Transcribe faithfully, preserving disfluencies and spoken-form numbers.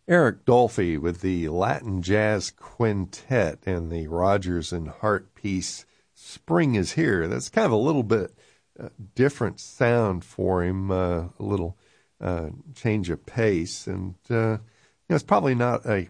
Eric Dolphy with the Latin Jazz Quintet and the Rodgers and Hart piece, Spring is Here. That's kind of a little bit uh, different sound for him, uh, a little uh, change of pace. And uh, you know, it's probably not a